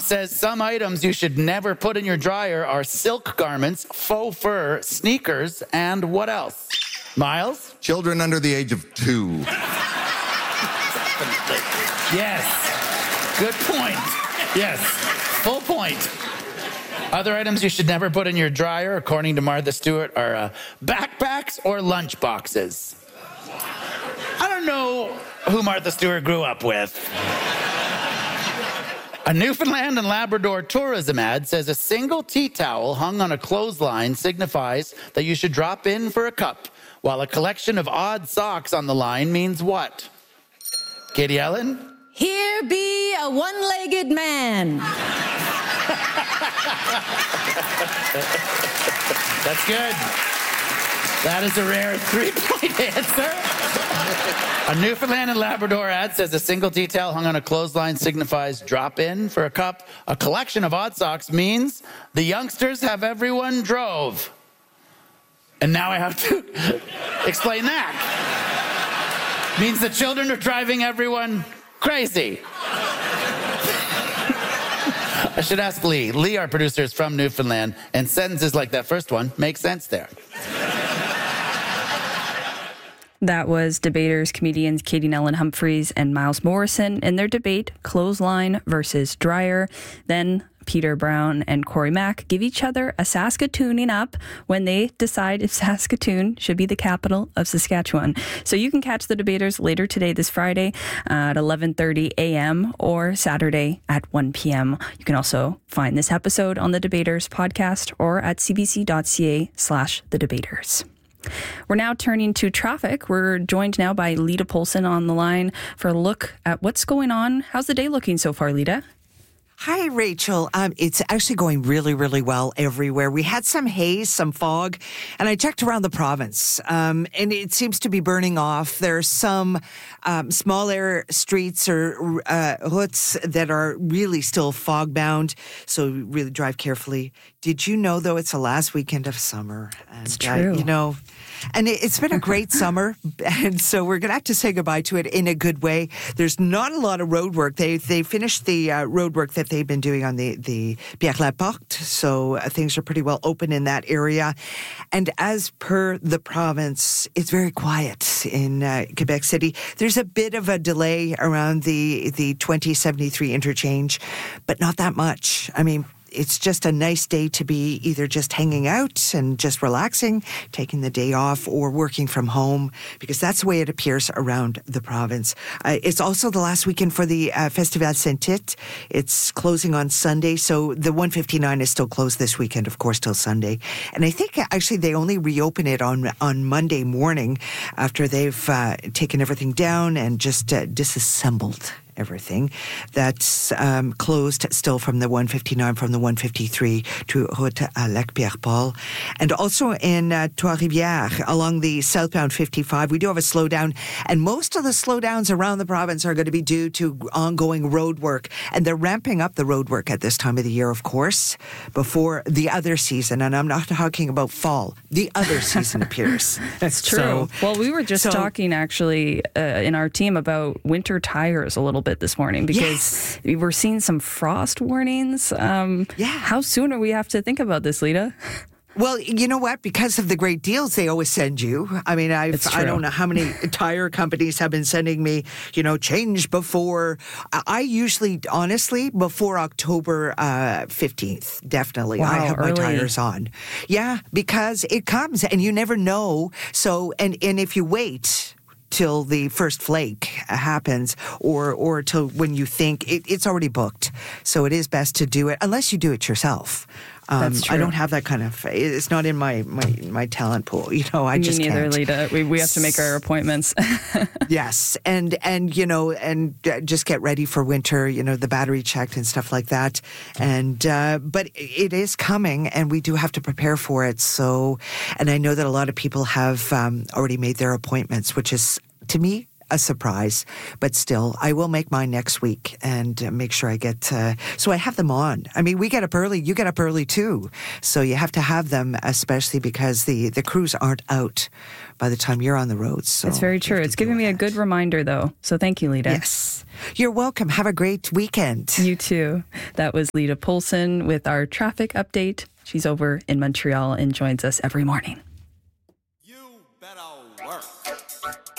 says some items you should never put in your dryer are silk garments, faux fur, sneakers, and what else? Miles? Children under the age of 2. Yes. Good point. Yes. Full point. Other items you should never put in your dryer, according to Martha Stewart, are backpacks or lunch boxes. I don't know who Martha Stewart grew up with. A Newfoundland and Labrador tourism ad says a single tea towel hung on a clothesline signifies that you should drop in for a cup, while a collection of odd socks on the line means what? Katie Ellen? Here be a one-legged man. That's good. That is a rare 3-point answer. A Newfoundland and Labrador ad says a single tea towel hung on a clothesline signifies drop in for a cup. A collection of odd socks means the youngsters have everyone drove. And now I have to explain that. Means the children are driving everyone crazy. I should ask Lee. Lee, our producer, is from Newfoundland, and sentences like that first one make sense there. That was debaters, comedians Katie Nellen Humphreys and Miles Morrison in their debate, clothesline versus dryer. Then Peter Brown and Corey Mack give each other a Saskatooning up when they decide if Saskatoon should be the capital of Saskatchewan. So you can catch the debaters later today, this Friday at 11:30 a.m. or Saturday at 1 p.m. You can also find this episode on the Debaters podcast or at cbc.ca/thedebaters. We're now turning to traffic. We're joined now by Lita Polson on the line for a look at what's going on. How's the day looking so far, Lita? Hi, Rachel. It's actually going really, really well everywhere. We had some haze, some fog, and I checked around the province, and it seems to be burning off. There's some smaller streets or routes that are really still fog-bound, so really drive carefully. Did you know, though, it's the last weekend of summer? And, it's true. And it's been a great summer, and so we're going to have to say goodbye to it in a good way. There's not a lot of road work. They finished the road work that they've been doing on the Pierre Laporte, so things are pretty well open in that area. And as per the province, it's very quiet in Quebec City. There's a bit of a delay around the 2073 interchange, but not that much. I mean, it's just a nice day to be either just hanging out and just relaxing, taking the day off, or working from home, because that's the way it appears around the province. It's also the last weekend for the Festival Saint-Tite. It's closing on Sunday, so the 159 is still closed this weekend, of course, till Sunday. And I think actually they only reopen it on Monday morning after they've taken everything down and just disassembled everything. That's closed still from the 159, from the 153 to Route à Lac-Pierre-Paul. And also in Trois-Rivières, along the southbound 55, we do have a slowdown. And most of the slowdowns around the province are going to be due to ongoing road work. And they're ramping up the road work at this time of the year, of course, before the other season. And I'm not talking about fall. The other season appears. That's true. Well, we were just talking actually in our team about winter tires a little bit this morning, because we were seeing some frost warnings. How soon do we have to think about this, Lita? Well, you know what? Because of the great deals they always send you. I mean, I don't know how many tire companies have been sending me, change before. I usually, honestly, before October 15th, definitely. Wow, I have early. my tires on. Yeah, because it comes and you never know. So, and if you wait till the first flake happens, or till when you think it's already booked. So it is best to do it, unless you do it yourself. That's true. I don't have that kind of, it's not in my talent pool, I Me just neither, can't. Lita. We have to make our appointments. Yes, and just get ready for winter, the battery checked and stuff like that. And but it is coming, and we do have to prepare for it. So, and I know that a lot of people have already made their appointments, which is, to me, a surprise, but still, I will make mine next week and make sure I get, so I have them on. I mean, we get up early, you get up early too. So you have to have them, especially because the crews aren't out by the time you're on the road. So it's very true. It's giving me a good reminder, though. So thank you, Lita. Yes. You're welcome. Have a great weekend. You too. That was Lita Poulsen with our traffic update. She's over in Montreal and joins us every morning.